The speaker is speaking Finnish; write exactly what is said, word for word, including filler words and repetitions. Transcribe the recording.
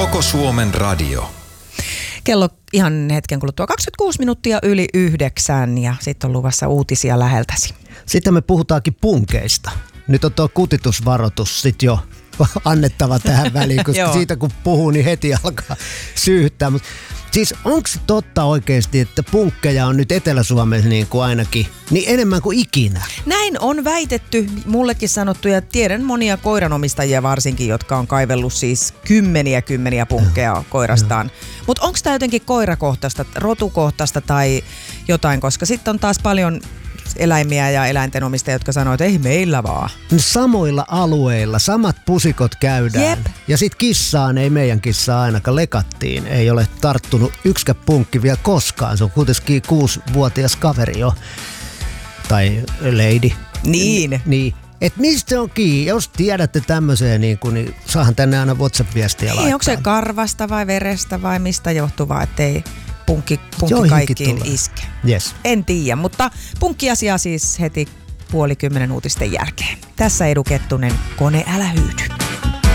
Koko Suomen radio. Kello ihan hetken kuluttua kaksikymmentäkuusi minuuttia yli yhdeksän ja sitten on luvassa uutisia läheltäsi. Sitten me puhutaankin punkeista. Nyt on tuo kutitusvaroitus sitten jo annettava tähän väliin, koska siitä kun puhuu, niin heti alkaa syyttää. Mut siis onko se totta oikeasti, että punkkeja on nyt Etelä-Suomessa niin kuin ainakin niin enemmän kuin ikinä? Näin on väitetty, mullekin sanottu, ja tiedän monia koiranomistajia varsinkin, jotka on kaivellut siis kymmeniä kymmeniä punkkeja ja, koirastaan. Mutta onko tämä jotenkin koirakohtaista, rotukohtaista tai jotain, koska sitten on taas paljon eläimiä ja eläinten omistajia, jotka sanoo, että ei meillä vaan. Samoilla alueilla, samat pusikot käydään. Jep. Ja sit kissaan, ei meidän kissaa ainakaan, lekattiin. Ei ole tarttunut yksikä punkki vielä koskaan. Se on kuitenkin kuusivuotias kaveri jo. Tai lady. Niin. Niin. Et mistä on kiinni? Jos tiedätte tämmöiseen, niin, kun, niin saahan tänne aina WhatsApp-viestiä laittaa. Niin, onko se karvasta vai verestä vai mistä johtuvaa, ettei punkki, punkki kaikkiin tulee iske? Yes. En tiedä, mutta punkkiasia siis heti puoli kymmenen uutisten jälkeen. Tässä Edu Kettunen, Kone älä hyydy.